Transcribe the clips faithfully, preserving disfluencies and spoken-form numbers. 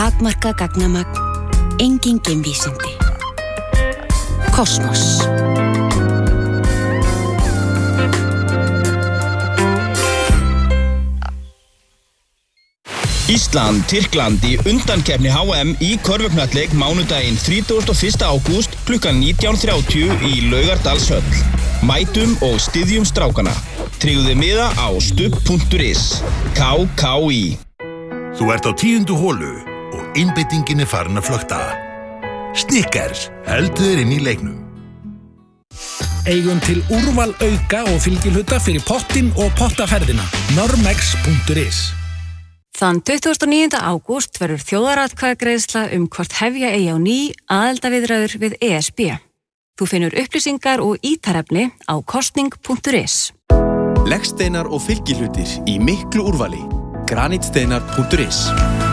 Takmarkað gagnamagn, engin geimvísindi. Kosmos. Ísland, Tyrkland í undankeppni H M í körfuknattleik mánudaginn þrítugasta og fyrsta ágúst klukkan nítján þrjátíu í Laugardalshöll. Mætum og styðjum strákana. Tryggðu miða á stubb punktur is. K K í. Þú ert á tíundu holu og einbeitingin er farin að flökta. Snickers, heldur þér inn í leiknum. Eigum til úrval auka og fylgihluta fyrir pottinn og pottaferðina. normex punktur is. Þann tuttugasta og níunda ágúst verður þjóðaratkvæðagreiðsla um hvort hefja eigi á ný aðildarviðræður við E S B. Þú finnur upplýsingar og ítarefni á kosning punktur is. Leggsteinar og fylgihlutir í miklu úrvali. granitsteinar punktur is.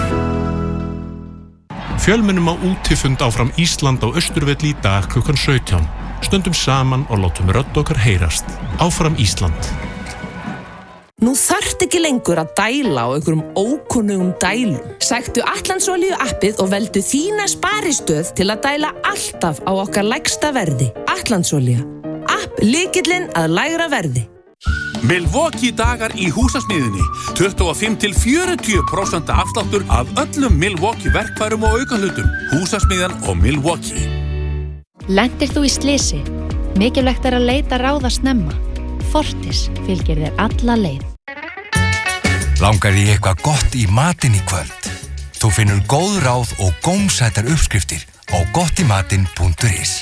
Fjölmennum á útifund áfram Ísland á Austurvelli í dag klukkan sautján. Stöndum saman og látum rödd okkar heyrast. Áfram Ísland. Nú þarft ekki lengur að dæla á einhverjum ókunnugum dælum. Sæktu Atlandsolíu appið og veldu þína sparistöð til að dæla alltaf á okkar lægsta verði. Atlandsolía. App lykillinn að lægra verði. Milwaukee dagar í húsasmiðjunni. tuttugu og fimm til fjörutíu prósent afsláttur af öllum Milwaukee verkfærum og aukahlutum. Húsasmiðjan og Milwaukee. Lentir þú í slysi? Mikilvægt er að leita ráða snemma. Fortis fylgir þér alla leið. Langar í eitthvað gott í matinn í kvöld? Þú finnur góð ráð og gómsætar uppskriftir á gottimatinn punktur is.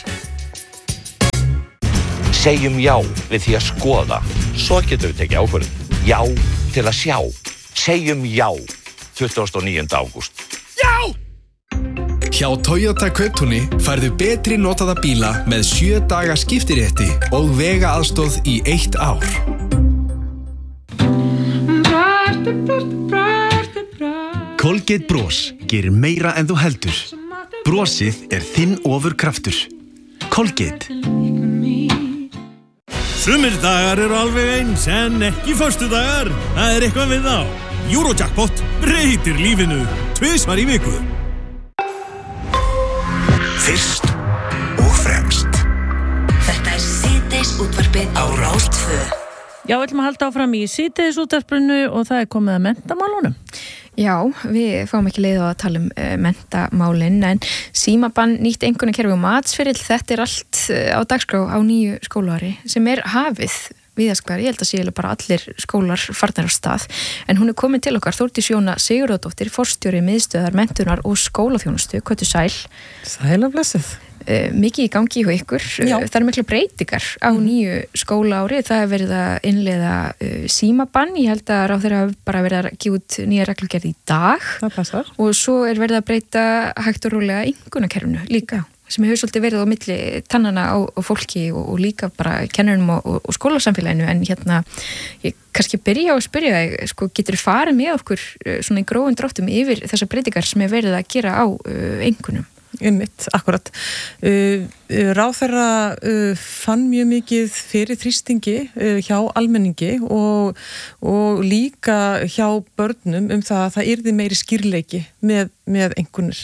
Segjum já við því að skoða, svo getur við tekið ákvörðun. Já til að sjá. Segjum já tuttugasta og níunda ágúst. Já! Hjá Toyota Kauptúni færðu betri notaða bíla með sjö daga skiptirétti og vega aðstóð í eitt ár. Colgate Bros gerir meira en þú heldur. Brosið er þinn ofurkraftur. Colgate. Sumir dagar eru alveg eins en ekki föstudagar. Það er eitthvað við þá. Eurojackpot breytir lífinu tvisvar í viku. Fyrst og fremst. Þetta er síðdeis útvarpið á Rás tvö. Já, við ætlum að halda áfram í síðdeis útvarpinu og það er komið að menntamálunum. Já, við fáum ekki leið á að tala um uh, menntamálin en símabann, nýtt einkunnakerfi og matsferill, þetta er allt uh, á dagskrá á nýju skólaári sem er hafið víðaskvar, ég held að sé bara allir skólar farnir á stað, en hún er komin til okkar Þórdís Jóna Sigurðardóttir, forstjóri miðstöðar menntunar og skólaþjónustu, kvötu sæl. Sæl af blessuð. Uh, mikið í gangi hjá ykkur. Já. Það eru mikla breytingar á nýju skólaári, það er verið að innleiða uh, símabann, ég held að ráðherra hafi bara verið að gefa út nýja reglugerð í dag. Það passar. Og svo er verið að breyta hægt og rólega einkunnakerfinu líka, sem hefur svolítið verið á milli tannana á, á fólki og, og líka bara kennurum og, og, og skólasamfélaginu, en hérna ég kannski byrja á að spyrja þig, sko, getur þú farið með okkur uh, svona í grófum dráttum yfir þessar breytingar sem er verið að gera á uh, einkunnum? Einmitt, akkurat. Uh, ráðherra uh, fann mjög mikið fyrir þrýstingi uh, hjá almenningi og, og líka hjá börnum um það að það yrði meiri skýrleiki með, með einkunnir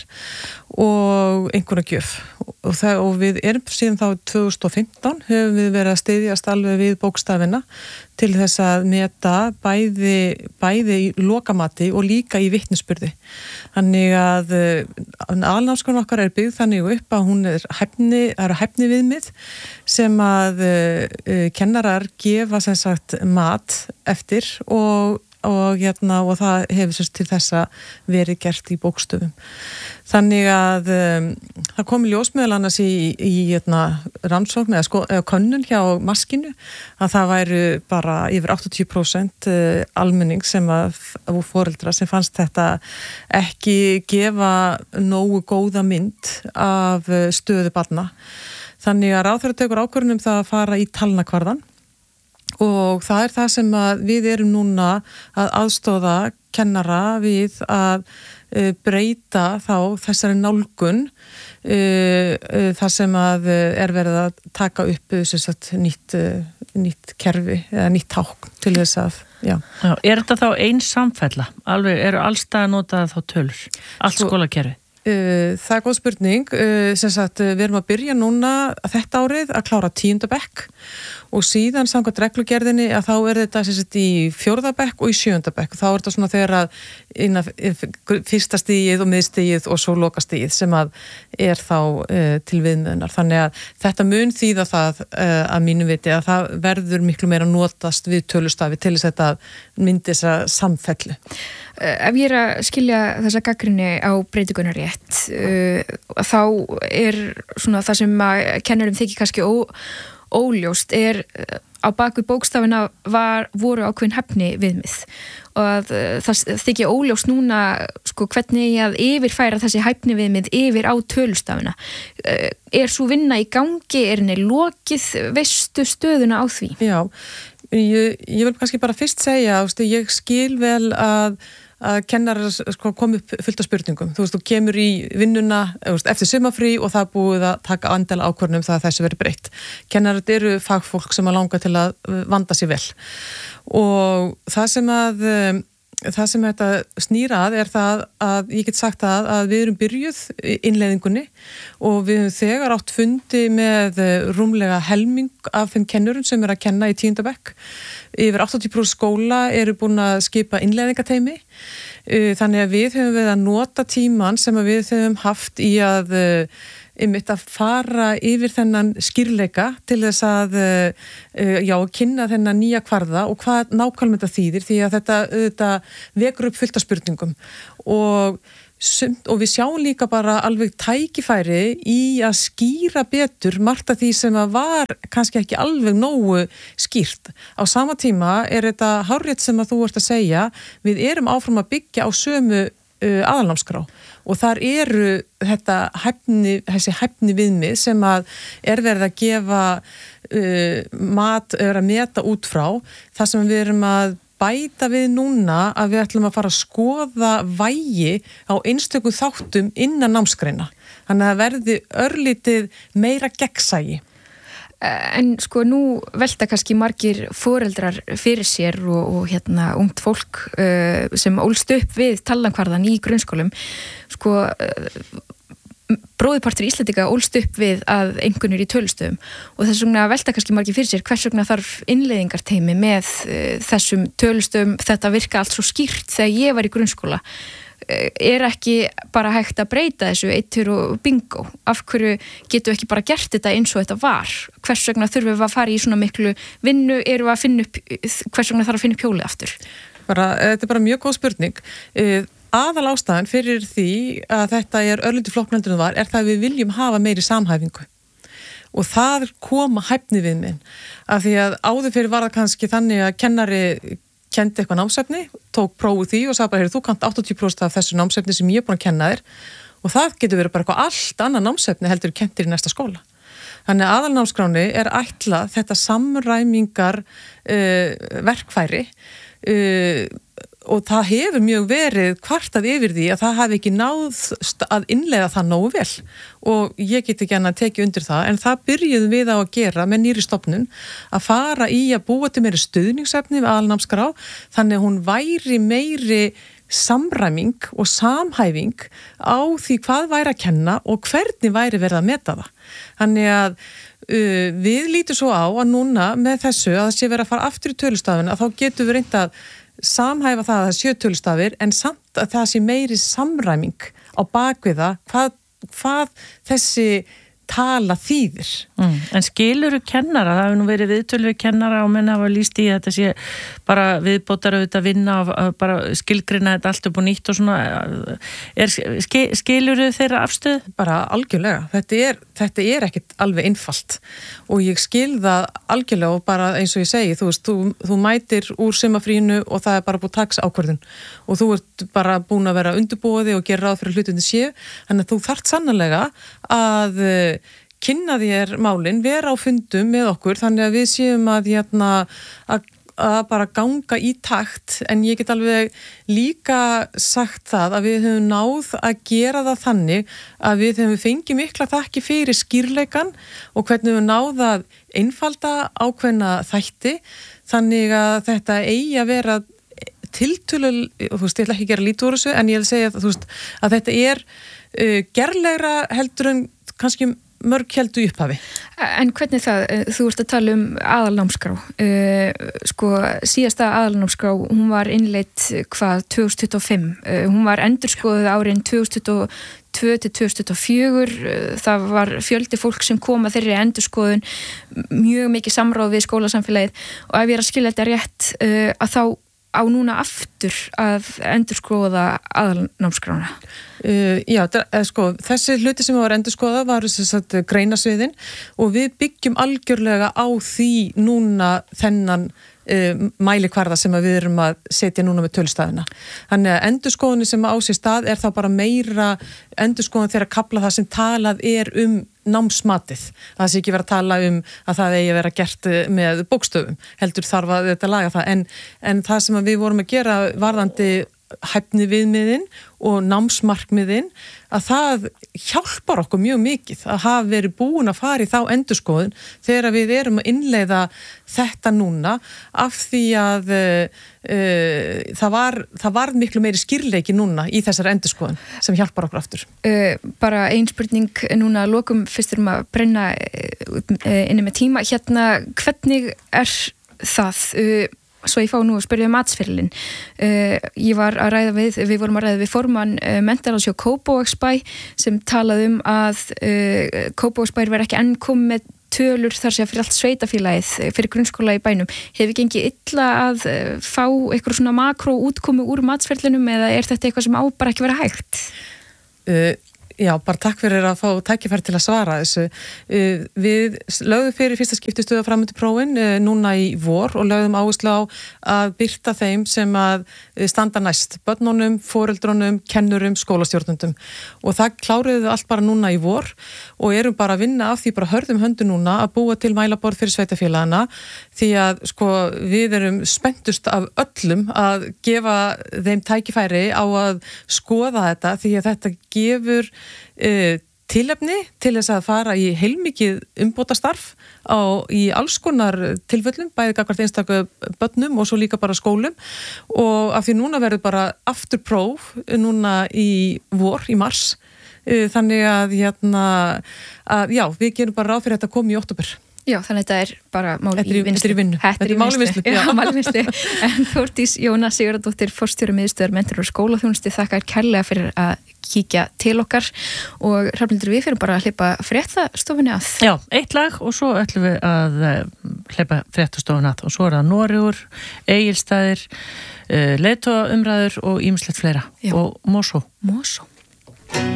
og einkunnagjöf og, það, og við erum síðan þá tvö þúsund og fimmtán höfum við verið að styðjast alveg við bókstafina til þess að meta bæði, bæði í lokamati og líka í vitnisburði. Þannig að aðalnámskrán okkar er byggð þannig upp að hún er hæfni, er hæfni viðmið sem að uh, kennarar gefa sem sagt mat eftir og og hérna og það hefur sérst til þessa verið gert í bókstöfum. Þannig að um, það kom ljós meðal annars í, í hérna, rannsókn eða, sko, eða könnun hjá maskinu að það væru bara yfir áttatíu prósent almenning sem að, og foreldra sem fannst þetta ekki gefa nógu góða mynd af stöðu barna. Þannig að ráðherra tekur ákvörðun um það að fara í talnakvarðan og það er það sem að við erum núna að aðstóða kennara við að uh, breyta þá þessari nálgun uh, uh, þar sem að uh, er verið að taka upp uh, sagt, nýtt, uh, nýtt kerfi eða nýtt tákn til þess að Já. Já, er þetta þá ein samfella? Alveg, eru allstað að nota þá tölur? Allt Svo, skólakerfi? Uh, það er góð spurning. Uh, sem sagt, við erum að byrja núna þetta árið að klára tíunda bekk og síðan samkvæmt reglugerðinni að þá er þetta sem sagt í fjórða bekk og í sjöunda bekk. Þá er þetta svona þegar að innan fyrsta stigið og miðstigið og svo loka stigið sem að er þá uh, til viðmiðunar. Þannig að þetta mun þýða það uh, að mínu viti að það verður miklu meira notast við tölustafi til þess að þetta myndi þessa samfellu. Ef ég er að skilja þessa gagnrýni á breytingunar rétt, uh, þá er svona það sem að kennurum þykir kannski ó, óljóst er uh, á bakvið bókstafina var, voru ákveðin hæfni viðmið og að uh, það þykir óljóst núna sko, hvernig að yfirfæra þessi hæfni viðmið yfir á tölustafina. Uh, er svo vinna í gangi, er henni lokið, veistu stöðuna á því? Já, ég, ég vil kannski bara fyrst segja, ástu, ég skil vel að að kennarar sko, kom upp fullt af spurningum. Þú veist, þú kemur í vinnuna veist, eftir sumarfrí og það er búið að taka andala ákvörðun um það að þessu verið breytt. Kennarar eru fagfólk sem að langa til að vanda sér vel. Og það sem að það sem þetta snýr að er það að ég get sagt að, að við erum byrjuð innleiðingunni og við höfum þegar átt fundi með rúmlega helming af þeim kennurum sem er að kenna í tíunda bekk. Yfir áttatíu prósent skóla eru búin að skipa innleiðingateymi. Þannig að við höfum við að nota tíman sem að við höfum haft í að einmitt að fara yfir þennan skýrleika til þess að já, kynna þennan nýja kvarða og hvað nákvæmlega þetta þýðir því að þetta, þetta vekur upp fullt af spurningum og, og við sjáum líka bara alveg tækifæri í að skýra betur margt af því sem að var kannski ekki alveg nógu skýrt. Á sama tíma er þetta hárrétt sem að þú ert að segja, við erum áfram að byggja á sömu aðalnámskrá og þar eru þetta hæfni, þessi hæfni viðmið sem að er verið að gefa uh, mat, er að meta út frá það sem við erum að bæta við núna að við ætlum að fara að skoða vægi á einstökum þáttum innan námsgreina. Þannig að það verði örlítið meira gegnsæi. En sko nú velta kannski margir foreldrar fyrir sér og, og hérna ungt fólk uh, sem ólst upp við talnakvarðan í grunnskólum. Sko uh, bróðipartur Íslendinga ólst upp við að einhvernur í tölustöðum og þess vegna velta kannski margir fyrir sér hvers vegna þarf innleiðingarteymi með uh, þessum tölustöðum. Þetta virka allt svo skýrt þegar ég var í grunnskóla. Er ekki bara hægt að breyta þessu eittur og bingo? Af hverju getum við ekki bara gert þetta eins og þetta var? Hvers vegna þurfum við að fara í svona miklu vinnu, erum við að finna upp, hvers vegna þarf að finna upp hjólið aftur? Bara, þetta er bara mjög góð spurning. Aðal ástæðan fyrir því að þetta er örlítið flokkneldur en var, er það að við viljum hafa meiri samhæfingu. Og það koma hæfni við minn. Af því að áður fyrir var það kannski þannig að kennari kendi eitthvað námsefni, tók prófið því og sagði bara, þú kannt áttatíu prósent af þessu námsefni sem ég er búin að kenna þér og það getur verið bara eitthvað allt annað námsefni heldur kentir í næsta skóla. Þannig að aðalnámskráni er ætlað þetta samræmingar uh, verkfæri uh, og það hefur mjög verið kvartað yfir því að það hafi ekki náð að innleiða það nógu vel og ég get ekki annað að tekið undir það en það byrjuðum við á að gera með nýri stofnun að fara í að búa til meiri stuðningsefni við aðalnámskrá þannig að hún væri meiri samræming og samhæfing á því hvað væri að kenna og hvernig væri verið að meta það. Þannig að uh, við lítum svo á að núna með þessu að það sé verið að fara aftur í tölustafin að þá getum við reynt að samhæfa það að það séu tölustafir en samt að það sé meiri samræming á bakviða hvað, hvað þessi tala þýðir. Mm. En skiluru kennara, það hefur nú verið viðtölu við kennara og menn hafa lýst í að þetta sé bara viðbótar auðvitað vinna og bara skilgrina þetta allt upp og nýtt og svona, er, skiluru þeirra afstöð? Bara algjörlega, þetta er, þetta er ekkit alveg einfalt og ég skil það algjörlega og bara eins og ég segi, þú veist, þú, þú mætir úr sumarfrínu og það er bara búið taks ákvörðun og þú ert bara búin að vera undirbúið og gera ráð fyrir hlutinni séu, þannig að þú þarft sannarlega að kynna þér málin, vera á fundum með okkur þannig að við séum að, hérna, að, að bara ganga í takt, en ég get alveg líka sagt það að við höfum náð að gera það þannig að við höfum fengið mikla þakki fyrir skýrleikan og hvernig við höfum náð að einfalda ákveðna þætti, þannig að þetta eigi að vera tiltölu, þú veist, ég ætla ekki að gera lítið úr þessu, en ég vil segja að, þú veist, að þetta er uh, gerlegra heldur en kannski mörg heldur upphafi. En hvernig það, þú ert að tala um aðalnámskrá, uh, sko síðasta aðalnámskrá, hún var innleitt hvað, tvö þúsund tuttugu og fimm, uh, hún var endurskoðuð árin tvö þúsund tuttugu og tvö til tvö þúsund tuttugu og fjögur, það var fjöldi fólk sem kom að þeirri endurskoðun, mjög mikið samráð við skólasamfélagið og ef ég er að skilja þetta rétt, uh, að þá á núna aftur að endurskoða aðalnámskrána? Uh, já, sko, þessi hluti sem var endurskoða var sagt, greinasviðin og við byggjum algjörlega á því núna þennan uh, mælikvarða sem við erum að setja núna með tölustafina. Þannig að endurskoðunni sem á sér stað er þá bara meira endurskoðun þegar að kapla það sem talað er um námsmatið. Það sé ekki verið að tala um að það eigi að vera gert með bókstöfum, heldur þarf að þetta laga það, en, en það sem við vorum að gera varðandi hæfni viðmiðin og námsmarkmiðin, að það hjálpar okkur mjög mikið að hafa verið búin að fara í þá endurskoðun þegar við erum að innleiða þetta núna af því að uh, uh, það var, það var miklu meiri skýrleiki núna í þessari endurskoðun sem hjálpar okkur aftur. Uh, bara ein spurning núna að lokum fyrst erum að brenna uh, inni með tíma. Hérna, hvernig er það? Uh, Svo ég fá nú að spyrja um matsferilinn. Uh, ég var að ræða við, við vorum að ræða við formann uh, menntaráðs hjá Kópavogsbæ sem talaði um að uh, Kópavogsbær verði ekki enn komið með tölur þar sem fyrir allt sveitafélagið fyrir grunnskóla í bænum. Hefur gengið illa að uh, fá eitthvað svona makró útkomu úr matsferlinum eða er þetta eitthvað sem á bara ekki vera hægt? Uh, Já, bara takk fyrir að fá tækifæri til að svara þessu. Við lögðum fyrir fyrsta skipti stöða framöndu prófin núna í vor og lögðum áherslu á að birta þeim sem að standa næst, börnunum, foreldrunum, kennurum, skólastjórnundum. Og það kláruðu allt bara núna í vor og erum bara að vinna af því bara hörðum höndu núna að búa til mælaborð fyrir sveitafélagana því að sko við erum spenntust af öllum að gefa þeim tækifæri á að skoða þetta því að þetta gefur Uh, tilefni til þess að fara í heilmikið umbótastarf á, í alls konar tilfellum, bæði gagnvart einstakku börnum og svo líka bara skólum og af því núna verður bara aftur próf núna í vor, í mars uh, þannig að hérna, að, já, við gerum bara ráð fyrir þetta að koma í október. Já, þannig að þetta er bara máli í vinnslu. Þetta er í vinnu. Þetta er í máli vinnslu. Já, máli vinnslu. En Þórdís Jóna Sigurðardóttir, forstjóri miðstöðvar menntunar og skólaþjónustu, þakkar kærlega fyrir að kíkja til okkar og Hrafnhildur, við fyrir bara að hleypa fréttastofunni að. Já, eitt lag og svo ætlum við að hleypa fréttastofunni að og svo er það Noregur, Egilsstaðir, leiðtogaumræður og ýmislegt fleira. Já. Og Mosó. Mosó.